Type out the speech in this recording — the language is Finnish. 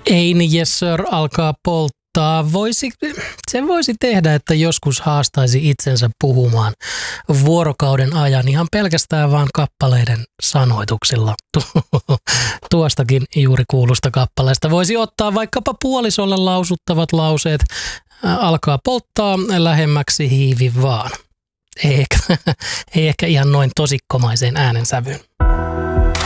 Ei niin, yes sir, alkaa polttaa. Se voisi tehdä, että joskus haastaisi itsensä puhumaan vuorokauden ajan ihan pelkästään vaan kappaleiden sanoituksilla. Tuostakin juuri kuulusta kappaleesta voisi ottaa vaikkapa puolisolle lausuttavat lauseet. Alkaa polttaa, lähemmäksi hiivi vaan. Ei ehkä ihan noin tosikkomaiseen äänensävyyn.